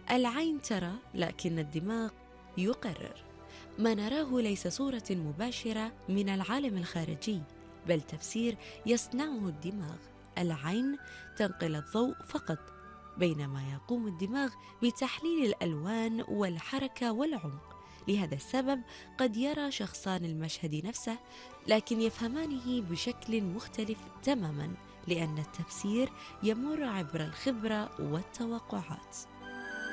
العين ترى لكن الدماغ يقرر. ما نراه ليس صورة مباشرة من العالم الخارجي، بل تفسير يصنعه الدماغ. العين تنقل الضوء فقط، بينما يقوم الدماغ بتحليل الألوان والحركة والعمق. لهذا السبب قد يرى شخصان المشهد نفسه، لكن يفهمانه بشكل مختلف تماما، لأن التفسير يمر عبر الخبرة والتوقعات.